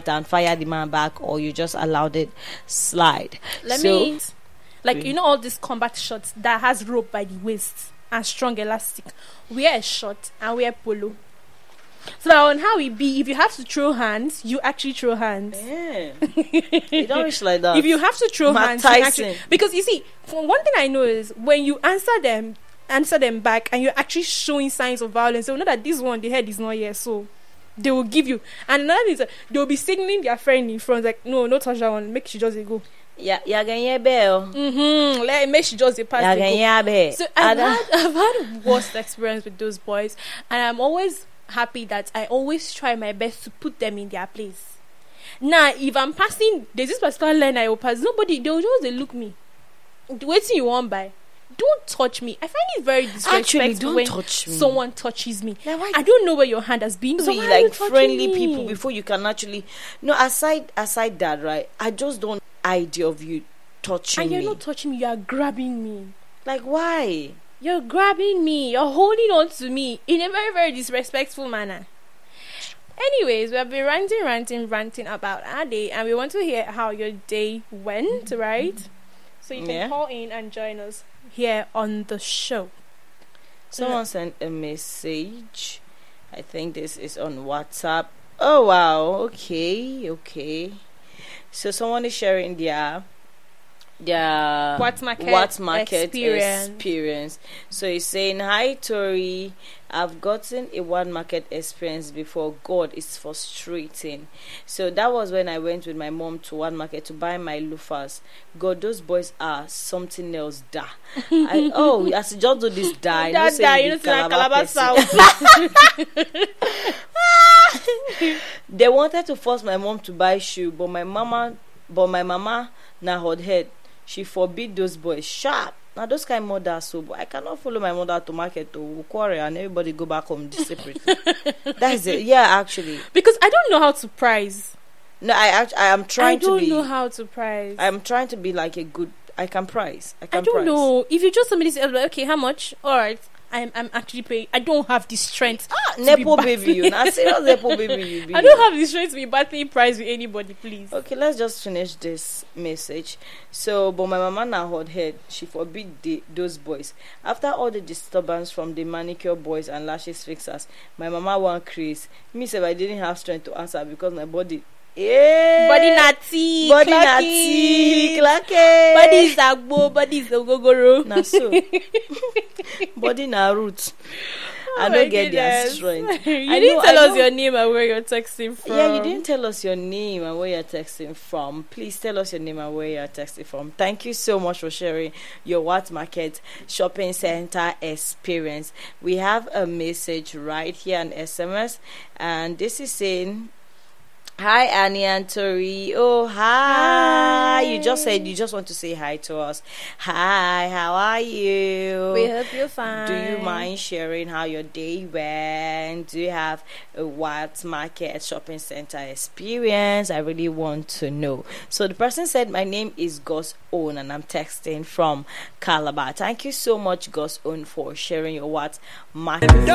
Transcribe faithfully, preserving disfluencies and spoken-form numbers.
fight and fire the man back, or you just allowed it slide. Let so, me, like, you know, all these combat shorts that has rope by the waist and strong elastic. Wear a short and wear polo. So that on how it be, if you have to throw hands, you actually throw hands. Yeah. You don't reach like that. If you have to throw Matt hands, you Tyson. actually, because you see, for one thing I know is when you answer them, answer them back, and you're actually showing signs of violence, they will know that this one, the head is not here, so they will give you. And another thing is, uh, they will be signaling their friend in front, like, no, no touch that one, make she just a go. Yeah, yeah, yeah, bell. Mm-hmm. Let make she just a pass. Yeah, the go. yeah, bell. So I've had, I've had worst experience with those boys, and I'm always happy that I always try my best to put them in their place. Now, if I'm passing, there's this particular line I will pass. Nobody, they'll just they look me. Waiting you want by. Don't touch me. I find it very disrespectful Actually, don't when touch me. someone touches me. Now, why I don't know where your hand has been. to So be why are you like touching friendly me? people before you can actually no aside aside that, right? I just don't idea of you touching And you're me. not touching me. You are grabbing me. Like, why? You're grabbing me. You're holding on to me in a very, very disrespectful manner. Anyways, we have been ranting, ranting, ranting about our day, and we want to hear how your day went, right? So you can Yeah. call in and join us here on the show. Someone sent a message. I think this is on WhatsApp. Oh wow, okay, okay. So someone is sharing their their What market what market experience. experience. So he's saying, "Hi Tori, I've gotten a one market experience before. God, it's frustrating. So that was when I went with my mom to one market to buy my loafers. God, those boys are something else. Da. I, oh, as you just do this, da. I know That say guy, you you know, be say like Calabar Calabar person. South. They wanted to force my mom to buy shoe, but my mama, but my mama, na hot head. She forbid those boys sharp. Now those kind of mothers, so but I cannot follow my mother to market to quarry and everybody go back home separately. That is it. Yeah, actually. Because I don't know how to price. No, I act- I am trying I don't to be. know how to price. I'm trying to be like a good. I can price. I can I don't price. know. If you just somebody say, like, okay, how much? All right, I'm I'm actually paying. I don't have the strength. Ah, to nepo be baby, you. Now serious nepo baby, you be. I don't have the strength to be battling price with anybody, please. Okay, let's just finish this message. So, but my mama now hot head. She forbid the, those boys. After all the disturbance from the manicure boys and lashes fixers, my mama want crease. Me say I didn't have strength to answer because my body. Yeah. Body natty, Body clacky. natty, clacky. Body is agbo, body is ogogoro. Na so. Body na root. Oh I my don't get their goodness. strength. You I didn't know- tell I us know- your name and where you're texting from. Yeah, you didn't tell us your name and where you're texting from. Please tell us your name and where you're texting from. Thank you so much for sharing your What Market Shopping Center experience. We have a message right here on S M S, and this is saying, "Hi Annie and Tori. Oh hi. Hi. You just said you just want to say hi to us. Hi, how are you? We hope you're fine. Do you mind sharing how your day went? Do you have a What Market Shopping Center experience? I really want to know." So the person said, "My name is Gus Own and I'm texting from Calabar." Thank you so much, Gus Own, for sharing your What Market